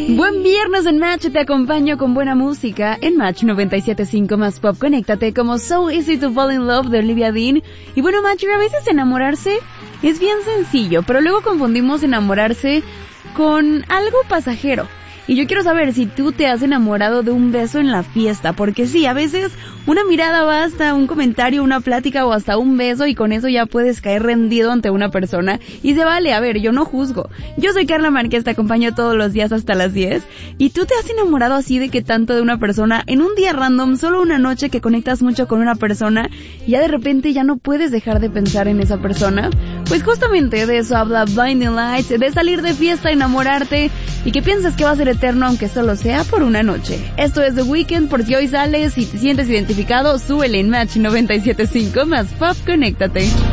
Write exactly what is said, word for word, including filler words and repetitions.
Buen viernes en Match, te acompaño con buena música en Match noventa y siete punto cinco más pop. Conéctate como So Easy to Fall in Love de Olivia Dean. Y bueno, Match, a veces enamorarse es bien sencillo, pero luego confundimos enamorarse con algo pasajero. Y yo quiero saber si tú te has enamorado de un beso en la fiesta, porque sí, a veces una mirada basta, un comentario, una plática o hasta un beso y con eso ya puedes caer rendido ante una persona y se vale, a ver, yo no juzgo. Yo soy Carla Márquez, te acompaño todos los días hasta las diez y tú te has enamorado así de que tanto de una persona en un día random, solo una noche que conectas mucho con una persona y ya de repente ya no puedes dejar de pensar en esa persona. Pues justamente de eso habla Blinding Lights, de salir de fiesta, enamorarte y que piensas que va a ser eterno aunque solo sea por una noche. Esto es The Weeknd, por si hoy sales y te sientes identificado, súbele en Match noventa y siete punto cinco más pop, conéctate.